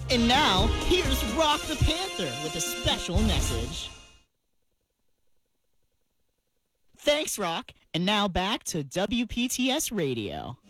And now, here's Rock the Panther with a special message. Thanks, Rock. And now back to WPTS Radio.